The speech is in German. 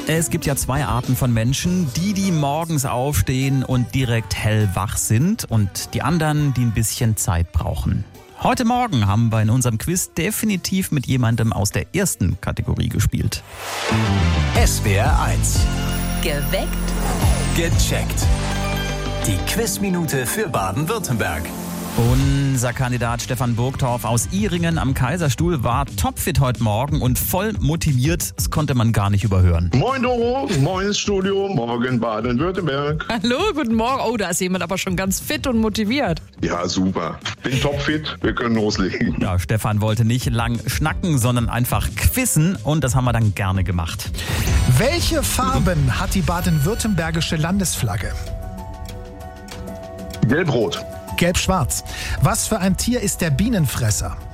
Es gibt ja zwei Arten von Menschen, die morgens aufstehen und direkt hellwach sind und die anderen, die ein bisschen Zeit brauchen. Heute Morgen haben wir in unserem Quiz definitiv mit jemandem aus der ersten Kategorie gespielt. SWR 1. Geweckt. Gecheckt. Die Quizminute für Baden-Württemberg. Unser Kandidat Stefan Burgtorf aus Ihringen am Kaiserstuhl war topfit heute Morgen und voll motiviert. Das konnte man gar nicht überhören. Moin Doro, moin Studio, morgen Baden-Württemberg. Hallo, guten Morgen. Oh, da ist jemand aber schon ganz fit und motiviert. Ja, super. Bin topfit, wir können loslegen. Ja, Stefan wollte nicht lang schnacken, sondern einfach quizzen und das haben wir dann gerne gemacht. Welche Farben hat die baden-württembergische Landesflagge? Gelb-Rot. Gelb-Schwarz. Was für ein Tier ist der Bienenfresser?